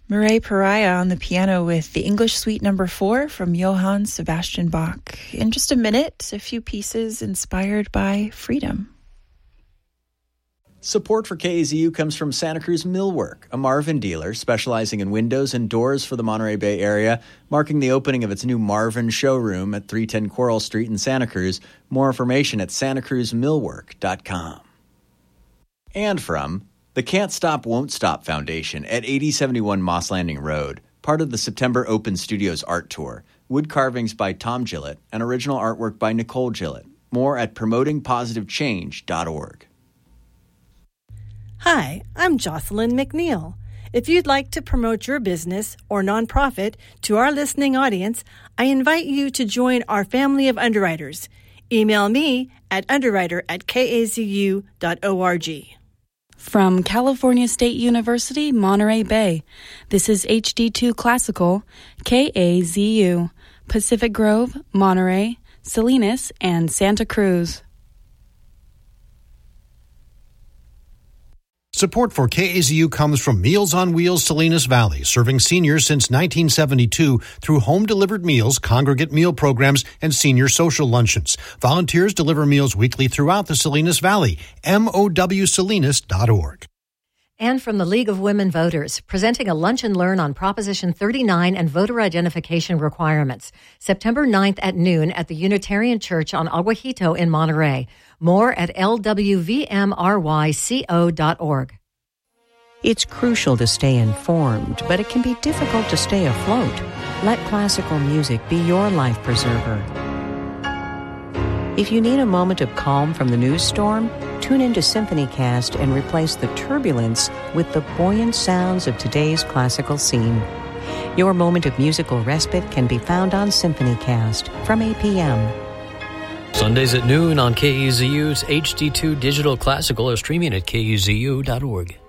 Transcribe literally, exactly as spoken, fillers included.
Mireille Pariah on the piano with the English Suite Number Four from Johann Sebastian Bach. In just a minute, a few pieces inspired by freedom. Support for K A Z U comes from Santa Cruz Millwork, a Marvin dealer specializing in windows and doors for the Monterey Bay area, marking the opening of its new Marvin showroom at three ten Coral Street in Santa Cruz. More information at santa cruz millwork dot com. And from the Can't Stop Won't Stop Foundation at eighty seventy-one Moss Landing Road, part of the September Open Studios Art Tour. Wood carvings by Tom Gillett and original artwork by Nicole Gillett. More at promoting positive change dot org. Hi, I'm Jocelyn McNeil. If you'd like to promote your business or nonprofit to our listening audience, I invite you to join our family of underwriters. Email me at underwriter at k a z u dot org. From California State University, Monterey Bay, this is H D two Classical, K A Z U, Pacific Grove, Monterey, Salinas, and Santa Cruz. Support for K A Z U comes from Meals on Wheels Salinas Valley, serving seniors since nineteen seventy-two through home-delivered meals, congregate meal programs, and senior social luncheons. Volunteers deliver meals weekly throughout the Salinas Valley. M O W salinas dot org. And from the League of Women Voters, presenting a lunch and learn on Proposition thirty-nine and voter identification requirements. September ninth at noon at the Unitarian Church on Aguajito in Monterey. More at l w v m r y co dot org. It's crucial to stay informed, but it can be difficult to stay afloat. Let classical music be your life preserver. If you need a moment of calm from the news storm, tune into SymphonyCast and replace the turbulence with the buoyant sounds of today's classical scene. Your moment of musical respite can be found on SymphonyCast from eight p.m. Sundays at noon on K E Z U's H D two Digital Classical or streaming at k e z u dot org.